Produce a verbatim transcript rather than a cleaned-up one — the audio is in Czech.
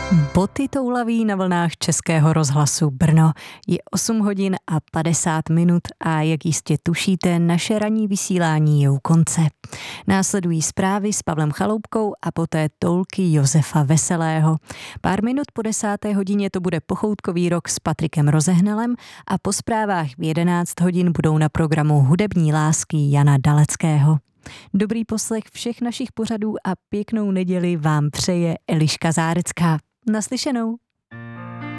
Boty toulaví na vlnách Českého rozhlasu Brno. Je osm hodin a padesát minut a jak jistě tušíte, naše ranní vysílání je u konce. Následují zprávy s Pavlem Chaloupkou a poté toulky Josefa Veselého. Pár minut po desáté hodině to bude pochoutkový rok s Patrikem Rozehnalem a po zprávách v jedenáct hodin budou na programu hudební lásky Jana Daleckého. Dobrý poslech všech našich pořadů a pěknou neděli vám přeje Eliška Zárecká. Naslyšenou.